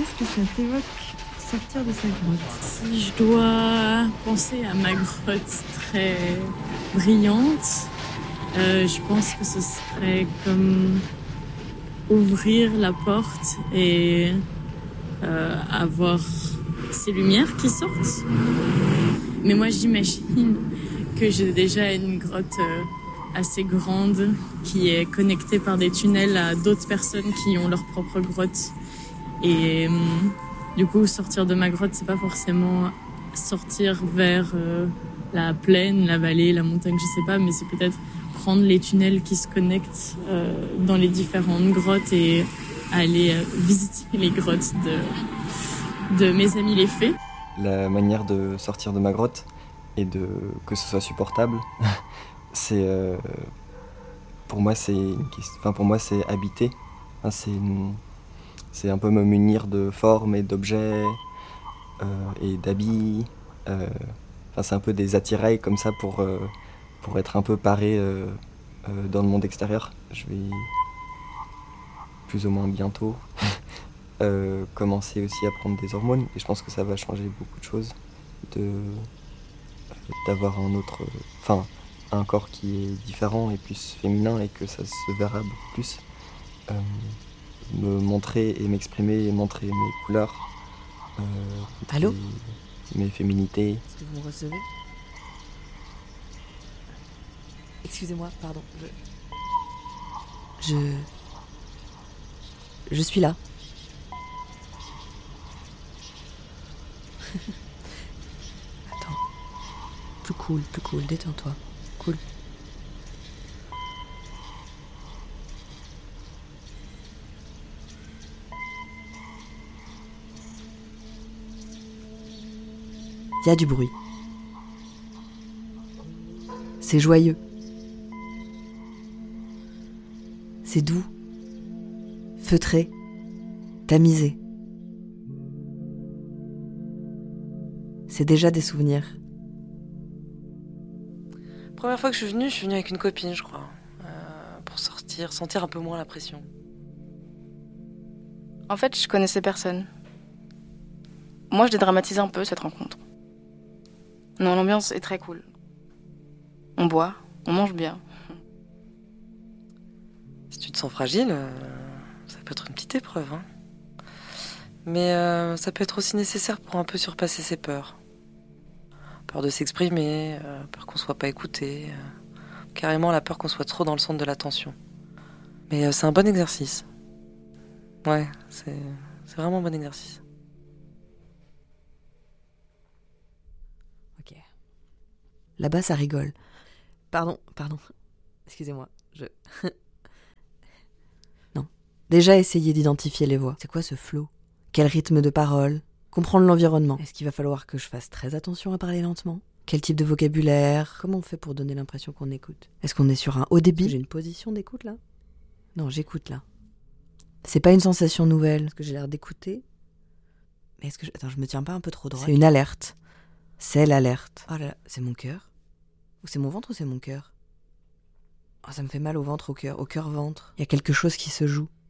Qu'est-ce que ça t'évoque, sortir de sa grotte? Si je dois penser à ma grotte très brillante, je pense que ce serait comme ouvrir la porte et avoir ces lumières qui sortent. Mais moi, j'imagine que j'ai déjà une grotte assez grande qui est connectée par des tunnels à d'autres personnes qui ont leur propre grotte. Et du coup, sortir de ma grotte, c'est pas forcément sortir vers la plaine, la vallée, la montagne, je sais pas, mais c'est peut-être prendre les tunnels qui se connectent dans les différentes grottes et aller visiter les grottes de mes amis les fées. La manière de sortir de ma grotte et que ce soit supportable, c'est pour moi c'est habiter. C'est un peu me munir de formes et d'objets et d'habits. C'est un peu des attirails comme ça pour être un peu paré dans le monde extérieur. Je vais plus ou moins bientôt commencer aussi à prendre des hormones et je pense que ça va changer beaucoup de choses. D'avoir un corps qui est différent et plus féminin et que ça se verra beaucoup plus. Me montrer et m'exprimer et montrer mes couleurs. Allô ? Mes féminités. Est-ce que vous me recevez ? Excusez-moi, pardon. Je suis là. Attends. Plus cool, détends-toi. Cool. Il y a du bruit. C'est joyeux. C'est doux. Feutré. Tamisé. C'est déjà des souvenirs. Première fois que je suis venue avec une copine, je crois. Pour sortir, sentir un peu moins la pression. En fait, je connaissais personne. Moi, je dédramatise un peu cette rencontre. Non, l'ambiance est très cool. On boit, on mange bien. Si tu te sens fragile, ça peut être une petite épreuve. Hein. Mais ça peut être aussi nécessaire pour un peu surpasser ses peurs. Peur de s'exprimer, peur qu'on soit pas écouté, carrément la peur qu'on soit trop dans le centre de l'attention. Mais c'est un bon exercice. Ouais, c'est vraiment un bon exercice. Ok. Là-bas, ça rigole. Pardon. Excusez-moi, Non. Déjà essayer d'identifier les voix. C'est quoi ce flow ? Quel rythme de parole ? Comprendre l'environnement. Est-ce qu'il va falloir que je fasse très attention à parler lentement ? Quel type de vocabulaire ? Comment on fait pour donner l'impression qu'on écoute ? Est-ce qu'on est sur un haut débit ? J'ai une position d'écoute là ? Non, j'écoute là. C'est pas une sensation nouvelle. Est-ce que j'ai l'air d'écouter ? Mais est-ce que Attends, je me tiens pas un peu trop droit ? C'est une alerte. C'est l'alerte. Oh là là, c'est mon cœur ? Ou c'est mon ventre ou c'est mon cœur ? Oh, ça me fait mal au ventre, au cœur ventre. Il y a quelque chose qui se joue.